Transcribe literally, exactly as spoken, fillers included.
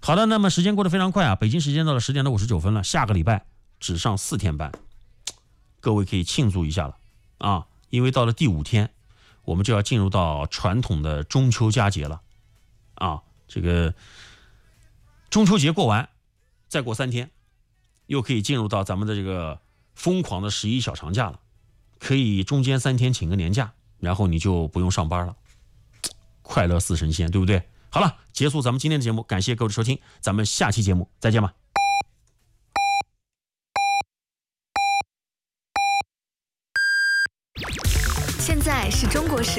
好的，那么时间过得非常快啊，北京时间到了十点的五十九分了，下个礼拜只上四天班，各位可以庆祝一下了啊，因为到了第五天，我们就要进入到传统的中秋佳节了啊，这个中秋节过完，再过三天，又可以进入到咱们的这个疯狂的十一小长假了，可以中间三天请个年假，然后你就不用上班了，快乐似神仙，对不对？好了，结束咱们今天的节目，感谢各位的收听，咱们下期节目再见吧。 现在是中国时